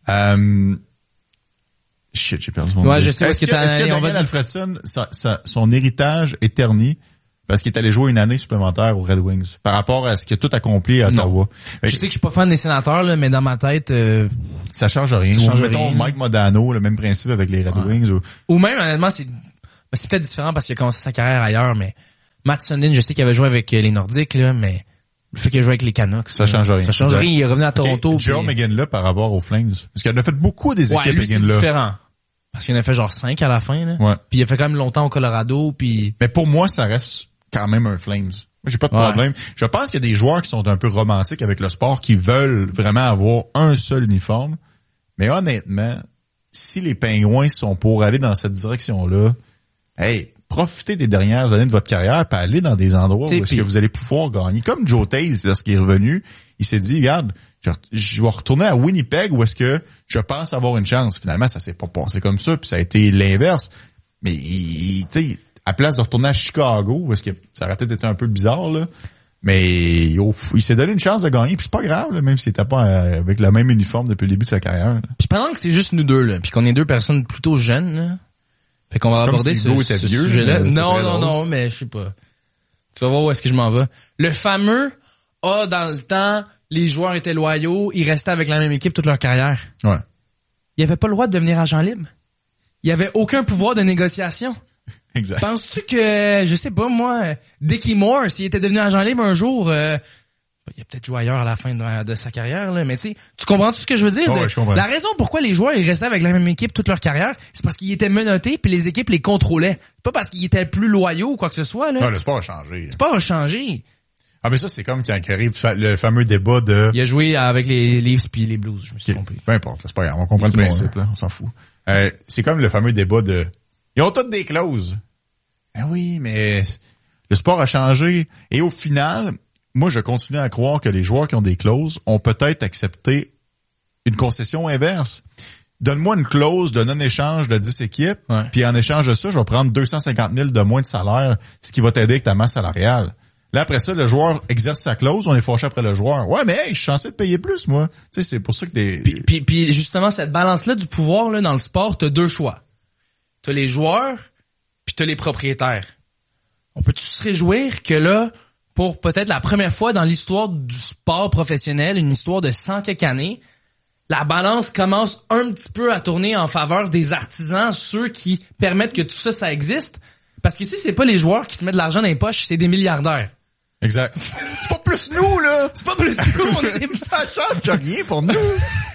Shit, j'ai perdu mon idée. Ouais, je sais Est-ce que Daniel Alfredson, son héritage est terni parce qu'il est allé jouer une année supplémentaire aux Red Wings par rapport à ce qu'il a tout accompli à Ottawa? Je sais que je suis pas fan des Sénateurs, là, mais dans ma tête... ça change rien. Mettons Mike Modano, le même principe avec les Red Wings. Ou même, honnêtement, c'est peut-être différent parce qu'il a commencé sa carrière ailleurs, mais Matt Sundin, je sais qu'il avait joué avec les Nordiques, là, mais le fait qu'il a joué avec les Canucks... Ça change rien. Ça change rien. Il est revenu à Toronto. Joe McGinley par rapport aux Flames. Parce qu'il en a fait beaucoup des équipes, lui, c'est différent. Parce qu'il en a fait genre 5 à la fin, là. Ouais. Puis il a fait quand même longtemps au Colorado, puis... Mais pour moi, ça reste quand même un Flames. Moi, j'ai pas de problème. Je pense qu'il y a des joueurs qui sont un peu romantiques avec le sport, qui veulent vraiment avoir un seul uniforme. Mais honnêtement, si les Pingouins sont pour aller dans cette direction-là, hey, profitez des dernières années de votre carrière puis aller dans des endroits où est-ce que vous allez pouvoir gagner. Comme Joe Taze, lorsqu'il est revenu, il s'est dit, regarde, je vais retourner à Winnipeg où est-ce que je pense avoir une chance. Finalement, ça s'est pas passé comme ça, puis ça a été l'inverse. Mais tu sais, à place de retourner à Chicago, où est-ce que ça aurait peut-être été un peu bizarre, là. Mais il s'est donné une chance de gagner, puis c'est pas grave, là, même s'il était pas avec le même uniforme depuis le début de sa carrière. Là. Puis pendant que c'est juste nous deux, là, puis qu'on est 2 personnes plutôt jeunes, là, fait qu'on va aborder ce sujet-là. Non, mais je sais pas. Tu vas voir où est-ce que je m'en vais. Le fameux dans le temps, les joueurs étaient loyaux, ils restaient avec la même équipe toute leur carrière. Ouais. Il avait pas le droit de devenir agent libre. Il y avait aucun pouvoir de négociation. Exact. Penses-tu que, je sais pas moi, Dickie Moore, s'il était devenu agent libre un jour, il a peut-être joué ailleurs à la fin de sa carrière, là, mais tu comprends tout ce que je veux dire? Ouais, je comprends. La raison pourquoi les joueurs ils restaient avec la même équipe toute leur carrière, c'est parce qu'ils étaient menottés puis les équipes les contrôlaient. C'est pas parce qu'ils étaient plus loyaux ou quoi que ce soit, là. Non, le sport a changé. Le sport a changé. Ah, mais ça, c'est comme quand arrive le fameux débat de... Il a joué avec les Leafs puis les Blues, je me suis trompé. Peu importe, c'est pas grave, on comprend le principe, là, on s'en fout. C'est comme le fameux débat de... Ils ont toutes des clauses. Ah oui, mais le sport a changé. Et au final, moi, je continue à croire que les joueurs qui ont des clauses ont peut-être accepté une concession inverse. Donne-moi une clause de non-échange de 10 équipes, puis en échange de ça, je vais prendre 250 000 de moins de salaire, ce qui va t'aider avec ta masse salariale. Là, après ça, le joueur exerce sa clause, on est fâché après le joueur. Ouais, mais hey, je suis censé te payer plus, moi. Tu sais, c'est pour ça que des... Puis justement, cette balance-là du pouvoir, là, dans le sport, t'as 2 choix. T'as les joueurs, puis t'as les propriétaires. On peut-tu se réjouir que là, pour peut-être la première fois dans l'histoire du sport professionnel, une histoire de 100 quelques années, la balance commence un petit peu à tourner en faveur des artisans, ceux qui permettent que tout ça, ça existe. Parce que ici, c'est pas les joueurs qui se mettent de l'argent dans les poches, c'est des milliardaires. Exact. C'est pas plus nous, là! C'est pas plus nous, on est... Ça change rien pour nous!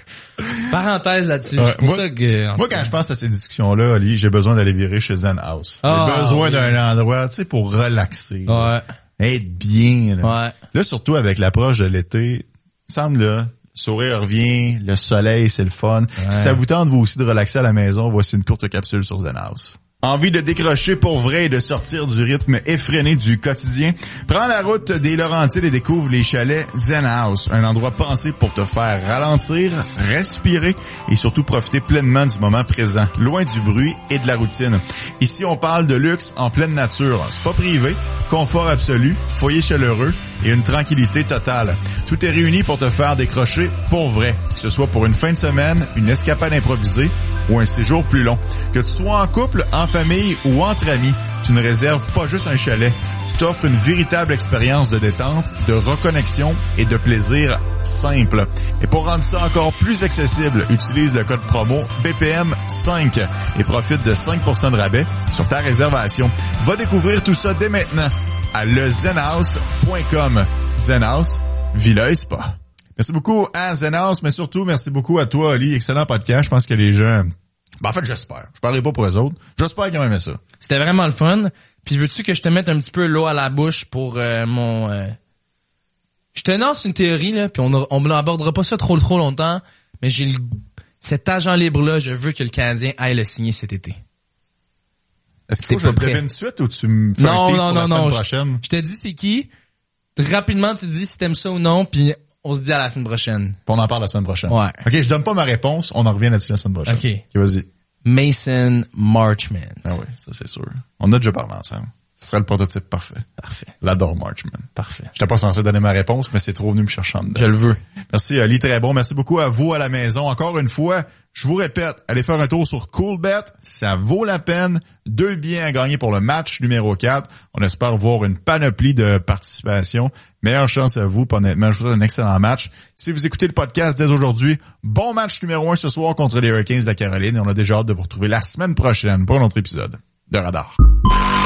Parenthèse là-dessus. C'est pour ça que... Moi, quand je pense à ces discussions-là, Ali, j'ai besoin d'aller virer chez Zen House. J'ai besoin d'un endroit, tu sais, pour relaxer. Ouais. Être bien, là. Ouais. Là, surtout avec l'approche de l'été, semble, là, sourire revient, le soleil, c'est le fun. Ouais. Si ça vous tente vous aussi de relaxer à la maison, voici une courte capsule sur Zen House. Envie de décrocher pour vrai et de sortir du rythme effréné du quotidien? Prends la route des Laurentides et découvre les chalets Zen House, un endroit pensé pour te faire ralentir, respirer et surtout profiter pleinement du moment présent, loin du bruit et de la routine. Ici, on parle de luxe en pleine nature, spa privé, confort absolu, foyer chaleureux et une tranquillité totale. Tout est réuni pour te faire décrocher pour vrai, que ce soit pour une fin de semaine, une escapade improvisée ou un séjour plus long. Que tu sois en couple, en famille ou entre amis, tu ne réserves pas juste un chalet. Tu t'offres une véritable expérience de détente, de reconnexion et de plaisir simple. Et pour rendre ça encore plus accessible, utilise le code promo BPM5 et profite de 5% de rabais sur ta réservation. Va découvrir tout ça dès maintenant à lezenhouse.com. Zenhouse, Villa et Spa. Merci beaucoup à Zenhouse, mais surtout, merci beaucoup à toi, Oli. Excellent podcast. Je pense que les gens... Ben, en fait, j'espère. Je parlerai pas pour eux autres. J'espère qu'ils ont aimé ça. C'était vraiment le fun. Puis veux-tu que je te mette un petit peu l'eau à la bouche pour mon... Je te lance une théorie, là, puis on n'abordera pas ça trop longtemps, mais j'ai cet agent libre-là, je veux que le Canadien aille le signer cet été. Est-ce qu'il faut que je le devine de suite ou tu me fais un tease pour la semaine prochaine? Je te dis c'est qui. Rapidement, tu te dis si t'aimes ça ou non, puis on se dit à la semaine prochaine. Puis on en parle la semaine prochaine. Ouais. OK, je donne pas ma réponse, on en revient là-dessus la semaine prochaine. OK, vas-y. Mason Marchment. Ah oui, ça c'est sûr. On a déjà parlé ensemble. Ce serait le prototype parfait. Parfait. L'adore Marchman. Parfait. J'étais pas censé donner ma réponse, mais c'est trop venu me chercher en dedans. Je le veux. Merci, Ali, très bon. Merci beaucoup à vous à la maison. Encore une fois, je vous répète, allez faire un tour sur Coolbet. Ça vaut la peine. 2 billets à gagner pour le match numéro 4. On espère voir une panoplie de participation. Meilleure chance à vous. Puis honnêtement, je vous souhaite un excellent match. Si vous écoutez le podcast dès aujourd'hui, bon match numéro 1 ce soir contre les Hurricanes de la Caroline. Et on a déjà hâte de vous retrouver la semaine prochaine pour un autre épisode de Radar.